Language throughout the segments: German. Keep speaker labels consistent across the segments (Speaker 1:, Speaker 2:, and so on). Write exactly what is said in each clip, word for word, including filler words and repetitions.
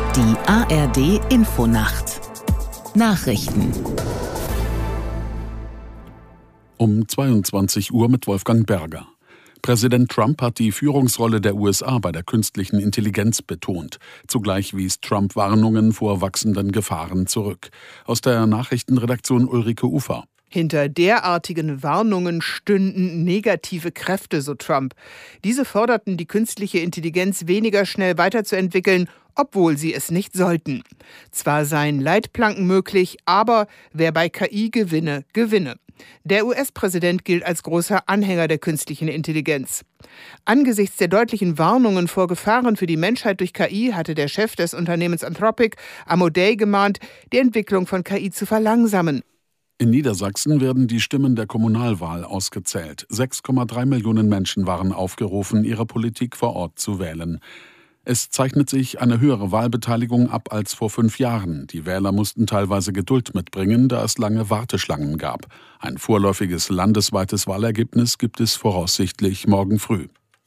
Speaker 1: Die A R D-Infonacht Nachrichten
Speaker 2: um zweiundzwanzig Uhr mit Wolfgang Berger. Präsident Trump hat die Führungsrolle der U S A bei der künstlichen Intelligenz betont. Zugleich wies Trump Warnungen vor wachsenden Gefahren zurück. Aus der Nachrichtenredaktion Ulrike Ufer.
Speaker 3: Hinter derartigen Warnungen stünden negative Kräfte, so Trump. Diese forderten, die künstliche Intelligenz weniger schnell weiterzuentwickeln, obwohl sie es nicht sollten. Zwar seien Leitplanken möglich, aber wer bei K I gewinne, gewinne. Der U S-Präsident gilt als großer Anhänger der künstlichen Intelligenz. Angesichts der deutlichen Warnungen vor Gefahren für die Menschheit durch K I hatte der Chef des Unternehmens Anthropic, Amodei, gemahnt, die Entwicklung von K I zu verlangsamen.
Speaker 2: In Niedersachsen werden die Stimmen der Kommunalwahl ausgezählt. sechs Komma drei Millionen Menschen waren aufgerufen, ihre Politik vor Ort zu wählen. Es zeichnet sich eine höhere Wahlbeteiligung ab als vor fünf Jahren. Die Wähler mussten teilweise Geduld mitbringen, da es lange Warteschlangen gab. Ein vorläufiges landesweites Wahlergebnis gibt es voraussichtlich morgen früh.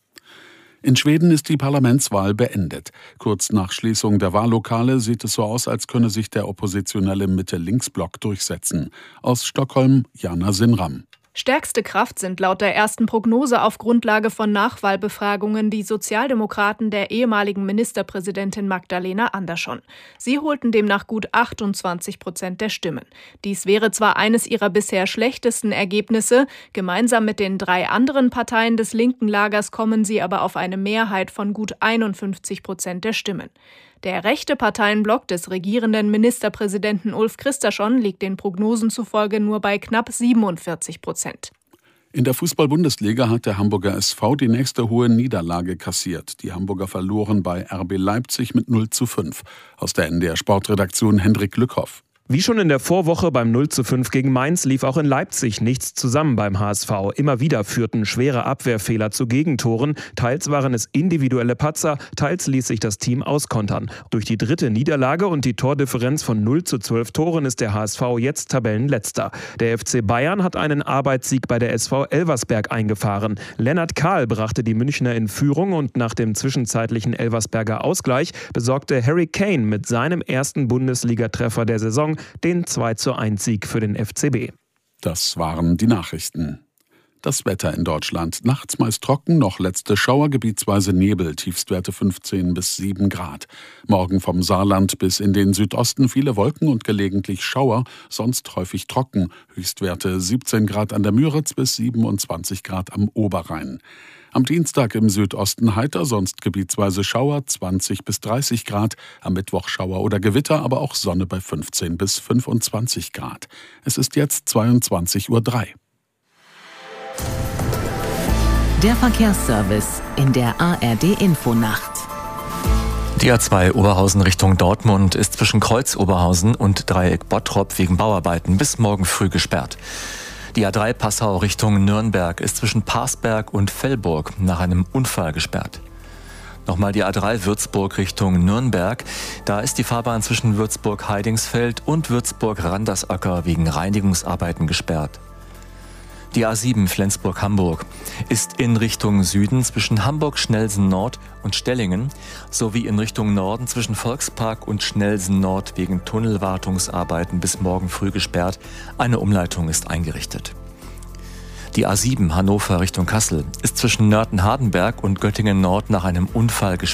Speaker 2: In Schweden ist die Parlamentswahl beendet. Kurz nach Schließung der Wahllokale sieht es so aus, als könne sich der oppositionelle Mitte-Links-Block durchsetzen. Aus Stockholm, Jana Sinram.
Speaker 4: Stärkste Kraft sind laut der ersten Prognose auf Grundlage von Nachwahlbefragungen die Sozialdemokraten der ehemaligen Ministerpräsidentin Magdalena Andersson. Sie holten demnach gut achtundzwanzig Prozent der Stimmen. Dies wäre zwar eines ihrer bisher schlechtesten Ergebnisse, gemeinsam mit den drei anderen Parteien des linken Lagers kommen sie aber auf eine Mehrheit von gut einundfünfzig Prozent der Stimmen. Der rechte Parteienblock des regierenden Ministerpräsidenten Ulf Kristersson liegt den Prognosen zufolge nur bei knapp siebenundvierzig Prozent.
Speaker 2: In der Fußball-Bundesliga hat der Hamburger S V die nächste hohe Niederlage kassiert. Die Hamburger verloren bei R B Leipzig mit null zu fünf. Aus der N D R-Sportredaktion Hendrik Lückhoff.
Speaker 5: Wie schon in der Vorwoche beim null zu fünf gegen Mainz lief auch in Leipzig nichts zusammen beim H S V. Immer wieder führten schwere Abwehrfehler zu Gegentoren. Teils waren es individuelle Patzer, teils ließ sich das Team auskontern. Durch die dritte Niederlage und die Tordifferenz von null zu zwölf Toren ist der H S V jetzt Tabellenletzter. Der F C Bayern hat einen Arbeitssieg bei der S V Elversberg eingefahren. Lennart Kahl brachte die Münchner in Führung und nach dem zwischenzeitlichen Elversberger Ausgleich besorgte Harry Kane mit seinem ersten Bundesligatreffer der Saison den zwei zu eins Sieg für den F C B.
Speaker 2: Das waren die Nachrichten. Das Wetter in Deutschland. Nachts meist trocken, noch letzte Schauer, gebietsweise Nebel, Tiefstwerte fünfzehn bis sieben Grad. Morgen vom Saarland bis in den Südosten viele Wolken und gelegentlich Schauer, sonst häufig trocken. Höchstwerte siebzehn Grad an der Müritz bis siebenundzwanzig Grad am Oberrhein. Am Dienstag im Südosten heiter, sonst gebietsweise Schauer, zwanzig bis dreißig Grad. Am Mittwoch Schauer oder Gewitter, aber auch Sonne bei fünfzehn bis fünfundzwanzig Grad. Es ist jetzt zweiundzwanzig Uhr drei.
Speaker 1: Der Verkehrsservice in der A R D-Infonacht.
Speaker 6: Die A zwei Oberhausen Richtung Dortmund ist zwischen Kreuz Oberhausen und Dreieck Bottrop wegen Bauarbeiten bis morgen früh gesperrt. Die A drei Passau Richtung Nürnberg ist zwischen Parsberg und Fellburg nach einem Unfall gesperrt. Nochmal die A drei Würzburg Richtung Nürnberg. Da ist die Fahrbahn zwischen Würzburg-Heidingsfeld und Würzburg-Randersacker wegen Reinigungsarbeiten gesperrt. Die A sieben Flensburg-Hamburg ist in Richtung Süden zwischen Hamburg-Schnelsen-Nord und Stellingen sowie in Richtung Norden zwischen Volkspark und Schnelsen-Nord wegen Tunnelwartungsarbeiten bis morgen früh gesperrt. Eine Umleitung ist eingerichtet. Die A sieben Hannover Richtung Kassel ist zwischen Nörten-Hardenberg und Göttingen-Nord nach einem Unfall gesperrt.